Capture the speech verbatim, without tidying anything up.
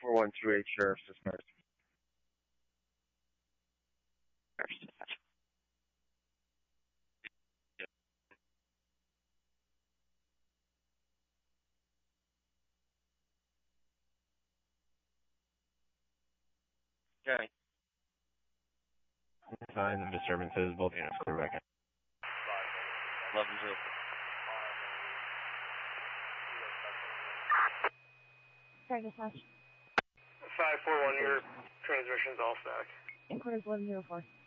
four one two eight, Sheriff's dismissed. Okay. Signs of disturbances, both units clear back in. eleven zero. Sorry, dispatch. five four one, your transmission's all static. In quarters eleven zero four.